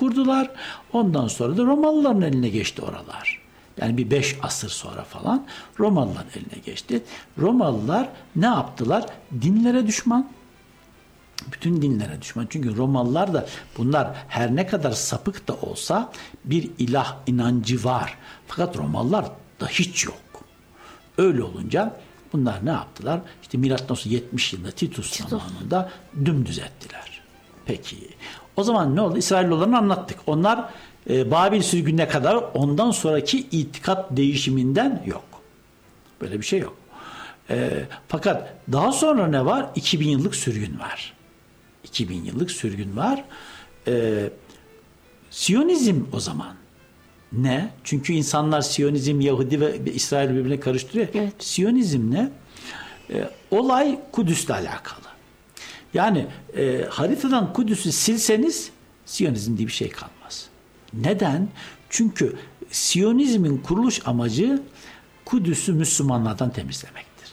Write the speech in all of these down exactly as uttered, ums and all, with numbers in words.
kurdular. Ondan sonra da Romalıların eline geçti oralar. Yani bir beş asır sonra falan Romalıların eline geçti. Romalılar ne yaptılar? Dinlere düşman. Bütün dinlere düşman. Çünkü Romalılar da bunlar her ne kadar sapık da olsa bir ilah inancı var. Fakat Romalılar da hiç yok. Öyle olunca bunlar ne yaptılar? İşte milattan sonra yetmiş yılında Titus, Titus zamanında dümdüz ettiler. Peki. O zaman ne oldu? İsrailoğullarını anlattık. Onlar e, Babil sürgününe kadar ondan sonraki itikat değişiminden yok. Böyle bir şey yok. E, fakat daha sonra ne var? iki bin yıllık sürgün var. iki bin yıllık sürgün var. E, Siyonizm o zaman. Ne? Çünkü insanlar Siyonizm, Yahudi ve İsrail birbirine karıştırıyor. Evet. Siyonizm ne? E, olay Kudüs'le alakalı. Yani e, haritadan Kudüs'ü silseniz Siyonizm diye bir şey kalmaz. Neden? Çünkü Siyonizmin kuruluş amacı Kudüs'ü Müslümanlardan temizlemektir.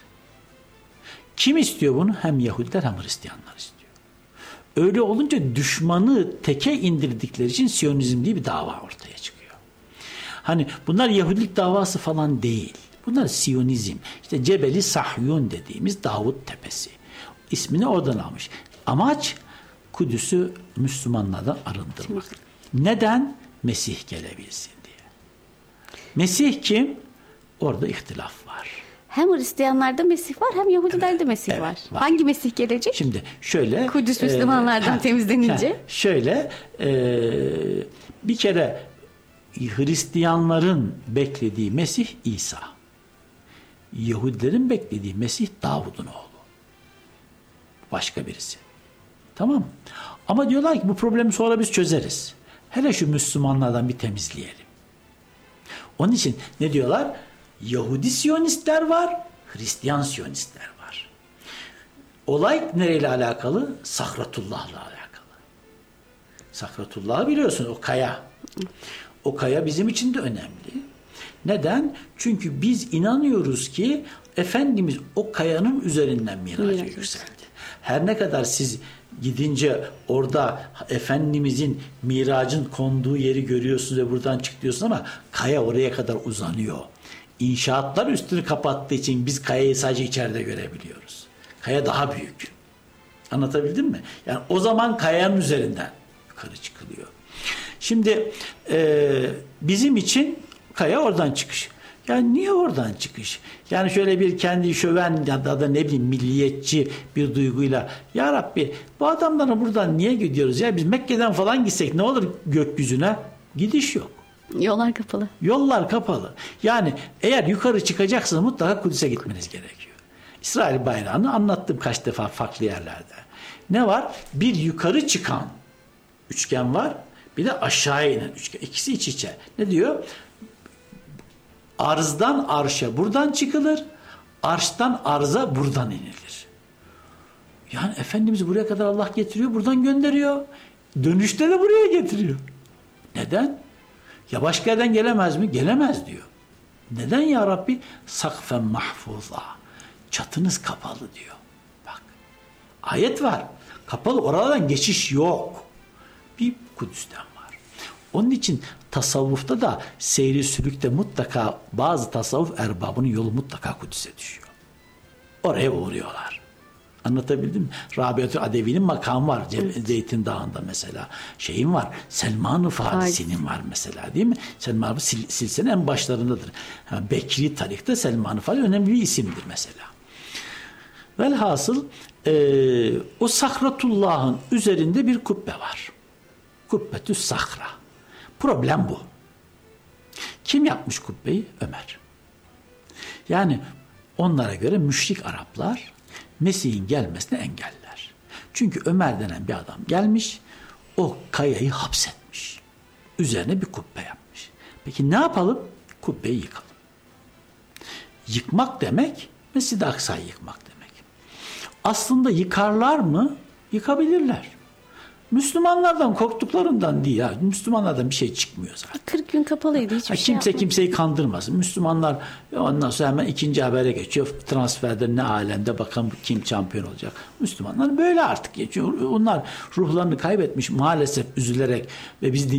Kim istiyor bunu? Hem Yahudiler hem Hristiyanlar istiyor. Öyle olunca düşmanı teke indirdikleri için Siyonizm diye bir dava ortaya çıkıyor. Hani bunlar Yahudilik davası falan değil. Bunlar Siyonizm. İşte Cebeli Sahyun dediğimiz Davut Tepesi. İsmini oradan almış. Amaç Kudüs'ü Müslümanlardan arındırmak. Neden? Mesih gelebilsin diye. Mesih kim? Orada ihtilaf var. Hem Hristiyanlarda Mesih var hem Yahudilerde evet, Mesih evet, var. var. Hangi Mesih gelecek? Şimdi şöyle. Kudüs Müslümanlardan e, temizlenince. E, şöyle e, bir kere Hristiyanların beklediği Mesih İsa. Yahudilerin beklediği Mesih Davud'un oğlu. Başka birisi. Tamam mı? Ama diyorlar ki bu problemi sonra biz çözeriz. Hele şu Müslümanlardan bir temizleyelim. Onun için ne diyorlar? Yahudi Siyonistler var, Hristiyan Siyonistler var. Olay nereyle alakalı? Sahratullah'la alakalı. Sahratullah'ı biliyorsun, o kaya. O kaya bizim için de önemli. Neden? Çünkü biz inanıyoruz ki Efendimiz o kayanın üzerinden miraca yükseldi. Her ne kadar siz gidince orada Efendimizin miracın konduğu yeri görüyorsunuz ve buradan çık diyorsunuz ama kaya oraya kadar uzanıyor. İnşaatlar üstünü kapattığı için biz kayayı sadece içeride görebiliyoruz. Kaya daha büyük. Anlatabildim mi? Yani o zaman kayanın üzerinden yukarı çıkılıyor. Şimdi e, bizim için kaya oradan çıkış. Yani niye oradan çıkış? Yani şöyle bir kendi şöven ya da ne bileyim milliyetçi bir duyguyla ya Rabbi bu adamlara buradan niye gidiyoruz ya? Biz Mekke'den falan gitsek ne olur gökyüzüne? Gidiş yok. Yollar kapalı. Yollar kapalı. Yani eğer yukarı çıkacaksanız mutlaka Kudüs'e gitmeniz gerekiyor. İsrail bayrağını anlattım kaç defa farklı yerlerde. Ne var? Bir yukarı çıkan üçgen var. Bir de aşağıya inen üçgen. İkisi iç içe. Ne diyor? Arzdan arşa buradan çıkılır. Arştan arza buradan inilir. Yani Efendimiz buraya kadar Allah getiriyor. Buradan gönderiyor. Dönüşte de buraya getiriyor. Neden? Ya başka yerden gelemez mi? Gelemez diyor. Neden ya Rabbi? Sakfen mahfuza. Çatınız kapalı diyor. Bak. Ayet var. Kapalı. Oradan geçiş yok. Bir Kudüs'ten var. Onun için tasavvufta da seyri sülükte mutlaka bazı tasavvuf erbabının yolu mutlaka Kudüs'e düşüyor. Oraya uğruyorlar. Anlatabildim mi? Rabiatü Adevi'nin makamı var. Evet. Zeytin Dağı'nda mesela. Şeyin var. Selman-ı Farisi'nin var mesela değil mi? Selman-ı Sil Silsile'nin en başlarındadır. Yani Bekri tarihte Selman-ı Farisi önemli bir isimdir mesela. Velhasıl e, o Sahratullah'ın üzerinde bir kubbe var. Kubbetü Sahra. Problem bu. Kim yapmış kubbeyi? Ömer. Yani onlara göre müşrik Araplar Mesih'in gelmesine engeller. Çünkü Ömer denen bir adam gelmiş, o kayayı hapsetmiş. Üzerine bir kubbe yapmış. Peki ne yapalım? Kubbeyi yıkalım. Yıkmak demek, Mescid-i Aksa'yı yıkmak demek. Aslında yıkarlar mı? Yıkabilirler. Müslümanlardan korktuklarından değil. Ya. Müslümanlardan bir şey çıkmıyor zaten. kırk gün kapalıydı. Hiçbir ha, şey kimse yapmadı. kimseyi kandırmasın. Müslümanlar ondan sonra hemen ikinci habere geçiyor. Transferde ne alemde bakalım kim şampiyon olacak. Müslümanlar böyle artık geçiyor. Onlar ruhlarını kaybetmiş maalesef üzülerek ve biz